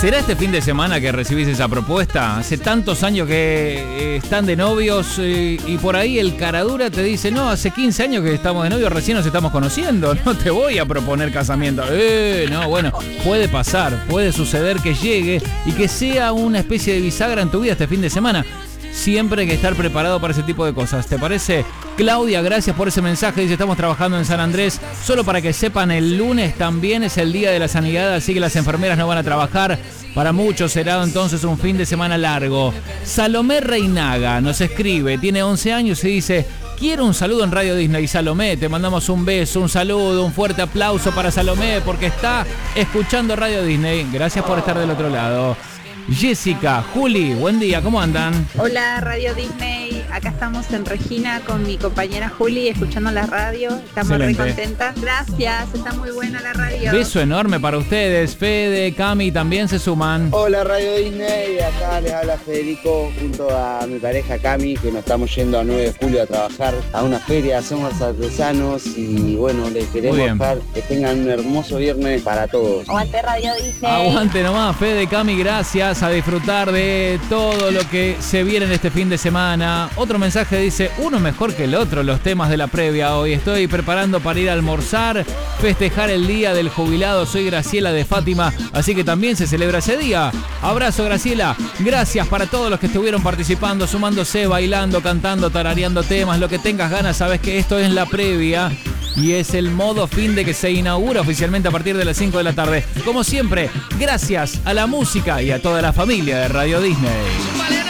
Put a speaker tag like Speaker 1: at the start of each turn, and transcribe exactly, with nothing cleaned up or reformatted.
Speaker 1: ¿Será este fin de semana que recibís esa propuesta? Hace tantos años que eh, están de novios eh, y por ahí el caradura te dice, no, hace quince años que estamos de novios, recién nos estamos conociendo, no te voy a proponer casamiento. Eh, no, bueno, puede pasar, puede suceder que llegue y que sea una especie de bisagra en tu vida este fin de semana. Siempre hay que estar preparado para ese tipo de cosas. ¿Te parece? Claudia, gracias por ese mensaje. Dice, estamos trabajando en San Andrés. Solo para que sepan, el lunes también es el Día de la Sanidad, así que las enfermeras no van a trabajar. Para muchos será entonces un fin de semana largo. Salomé Reinaga nos escribe, tiene once años y dice, quiero un saludo en Radio Disney. Salomé, te mandamos un beso, un saludo, un fuerte aplauso para Salomé porque está escuchando Radio Disney. Gracias por estar del otro lado. Jessica, Juli, buen día, ¿cómo andan?
Speaker 2: Hola Radio Disney, acá estamos en Regina con mi compañera Juli escuchando la radio, estamos muy contentas. Gracias, está muy buena la radio.
Speaker 1: Beso enorme para ustedes, Fede, Cami también se suman.
Speaker 3: Hola Radio Disney, acá les habla Federico junto a mi pareja Cami, que nos estamos yendo a nueve de julio a trabajar a una feria, somos artesanos y bueno, les queremos dejar que tengan un hermoso viernes para todos.
Speaker 2: Aguante Radio Disney.
Speaker 1: Aguante nomás, Fede, Cami, gracias. A disfrutar de todo lo que se viene en este fin de semana. Otro mensaje dice, uno mejor que el otro, los temas de la previa hoy. Estoy preparando para ir a almorzar, festejar el día del jubilado. Soy Graciela de Fátima, así que también se celebra ese día. Abrazo, Graciela. Gracias para todos los que estuvieron participando, sumándose, bailando, cantando, tarareando temas, lo que tengas ganas. Sabes que esto es la previa. Y es el modo fin de que se inaugura oficialmente a partir de las cinco de la tarde. Como siempre, gracias a la música y a toda la familia de Radio Disney.